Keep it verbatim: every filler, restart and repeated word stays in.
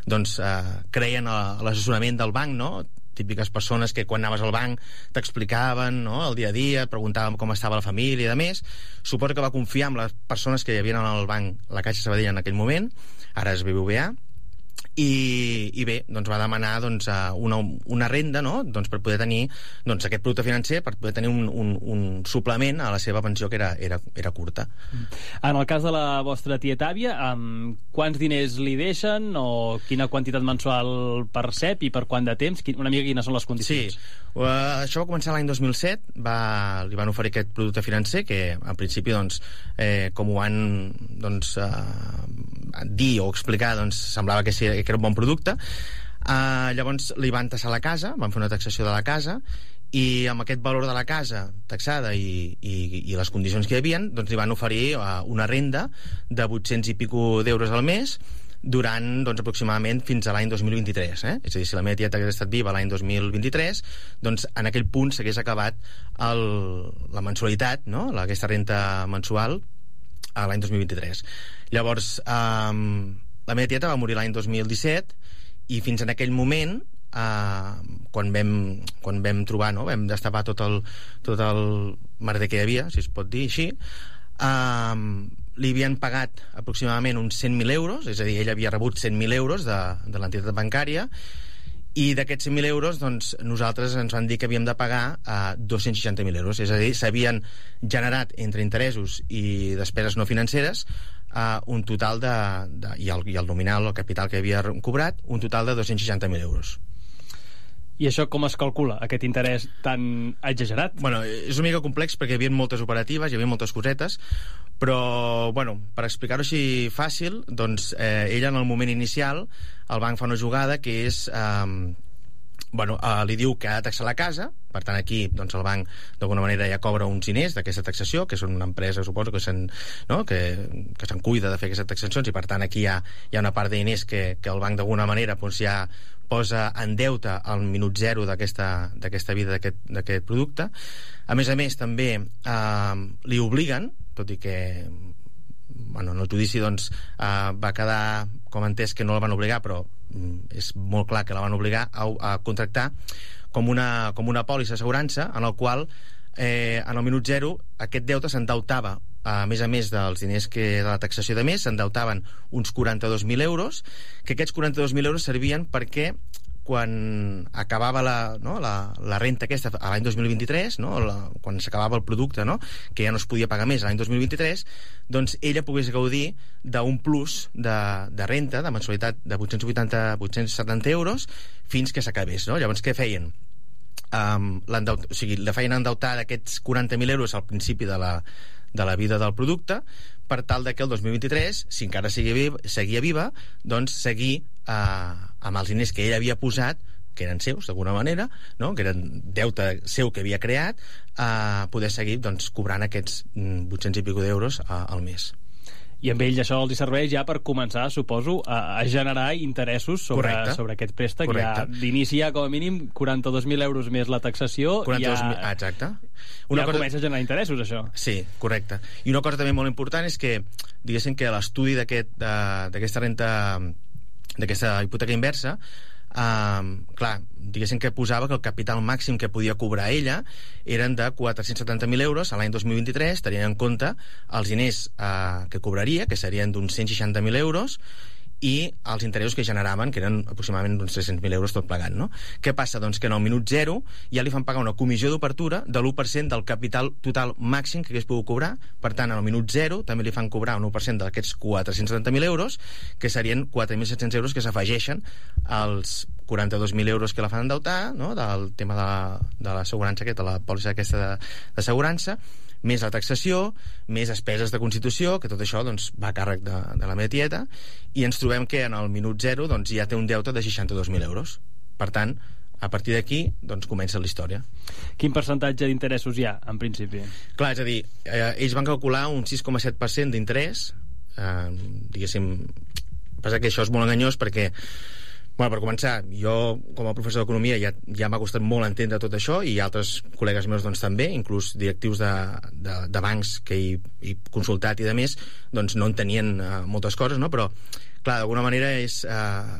doncs, eh, creien a l'assessorament del banc, no? Típiques persones que quan anaves al banc t'explicaven, no?, el dia a dia, et preguntaven com estava la família i de més. Suposo que va confiar en les persones que hi havia al banc, la Caixa Sabadell en aquell moment, ara és B B V A, i, i bé, doncs va demanar doncs, una, una renda, no?, doncs per poder tenir doncs, aquest producte financer, per poder tenir un, un, un suplement a la seva pensió, que era, era, era curta. En el cas de la vostra tieta àvia, um, quants diners li deixen o quina quantitat mensual percep i per quant de temps? Una mica quines són les condicions? Sí, uh, això va començar l'any dos mil set, va, li van oferir aquest producte financer que al principi, doncs, eh, com ho van doncs, uh, dir o explicar, doncs semblava que, sí, que era un bon producte. Uh, llavors li van taxar la casa, van fer una taxació de la casa, i amb aquest valor de la casa taxada i, i, i les condicions que hi havia, doncs li van oferir uh, una renda de vuit-cents i pico d'euros al mes durant, doncs, aproximadament fins a l'any dos mil vint-i-tres, eh? És a dir, si la meva tieta hagués estat viva l'any dos mil vint-i-tres, doncs en aquell punt s'hagués acabat el, la mensualitat, no?, aquesta renta mensual a l'any dos mil vint-i-tres. Llavors, eh, la meva tieta va morir l'any dos mil disset i fins en aquell moment, eh, quan, vam, quan vam trobar, no?, vam destapar tot el, tot el merder que hi havia, si es pot dir així, eh, li havien pagat aproximadament uns cent mil euros, és a dir, ell havia rebut cent mil euros de, de l'entitat bancària, i d'aquests cent mil euros, doncs, nosaltres ens van dir que havíem de pagar eh, dos-cents seixanta mil euros, és a dir, s'havien generat entre interessos i despeses no financeres eh, un total de, de i, el, i el nominal, el capital que havia cobrat, un total de dos-cents seixanta mil euros. I això com es calcula, aquest interès tan exagerat? Bueno, és una mica complex perquè hi havia moltes operatives, hi havia moltes cosetes, però, bueno, per explicar-ho així fàcil, doncs, eh, ella en el moment inicial, el banc fa una jugada que és... Eh, bueno, eh, li diu que ha de taxar la casa, per tant aquí doncs, el banc d'alguna manera ja cobra uns diners d'aquesta taxació, que són una empresa, suposo, que se'n, no? que, que se'n cuida de fer aquestes taxacions, i per tant aquí hi ha, hi ha una part de diners que, que el banc d'alguna manera doncs, ja posa en deute al minut zero d'aquesta d'aquesta vida d'aquest producte. A més a més també eh, li obliguen, tot i que bueno, en el judici doncs, eh, va quedar com entès que no la van obligar, però mm, és molt clar que la van obligar a, a contractar com una, com una pòlissa d'assegurança en el qual eh, en el minut zero aquest deute s'endeutava, a més a més dels diners que de la taxació de més, s'endeutaven uns quaranta-dos mil euros, que aquests quaranta-dos mil euros servien perquè quan acabava la, no, la, la renta aquesta a l'any dos mil vint-i-tres, no, la, quan s'acabava el producte, no, que ja no es podia pagar més l'any dos mil vint-i-tres, doncs ella pogués gaudir d'un plus de, de renta, de mensualitat de vuit-cents vuitanta vuit-cents setanta euros fins que s'acabés, no? Llavors què feien? Um, o sigui, la feien endeutar d'aquests quaranta mil euros al principi de la, de la vida del producte, per tal de que el dos mil vint-i-tres, si encara seguia viva, seguia viva doncs seguir eh, amb els diners que ell havia posat, que eren seus d'alguna manera, no? Que eren deute seu que havia creat, a eh, poder seguir doncs, cobrant aquests vuit-cents i pico d'euros eh, al mes. I amb ells això els serveix ja per començar, suposo, a, a generar interessos sobre, sobre aquest préstec. Ja, d'inici ja, com a mínim, quaranta-dos mil euros més la taxació. quaranta-dos mil, ja, exacte. Una ja cosa... comença a generar interessos, això. Sí, correcte. I una cosa també molt important és que, diguéssim que l'estudi d'aquesta aquest, renta, d'aquesta hipoteca inversa, Uh, clar, diguéssim que posava que el capital màxim que podia cobrar ella eren de quatre-cents setanta mil euros a l'any dos mil vint-i-tres, tenint en compte els diners uh, que cobraria, que serien d'uns cent seixanta mil euros, i els interessos que generaven, que eren aproximadament uns tres-cents mil euros tot plegat, no? Què passa? Doncs que en el minut zero ja li fan pagar una comissió d'obertura de l'u per cent del capital total màxim que hagués pogut cobrar. Per tant, en el minut zero també li fan cobrar un u per cent d'aquests quatre-cents setanta mil euros, que serien quatre mil set-cents euros que s'afegeixen als quaranta-dos mil euros que la fan endeutar, no? Del tema de l'assegurança, la, de la pòlissa aquesta d'assegurança, més la taxació, més despeses de constitució, que tot això doncs, va a càrrec de, de la meva tieta, i ens trobem que en el minut zero doncs, ja té un deute de seixanta-dos mil euros. Per tant, a partir d'aquí doncs, comença la història. Quin percentatge d'interessos hi ha, en principi? Clar, és a dir, eh, ells van calcular un sis coma set per cent d'interès, eh, diguéssim, passa que això és molt enganyós perquè bueno, per començar, jo com a professor d'economia ja, ja m'ha costat molt entendre tot això, i altres col·legues meus doncs, també, inclús directius de, de, de bancs que he, he consultat i de més, doncs no entenien uh, moltes coses, no? Però clar, d'alguna manera és, uh,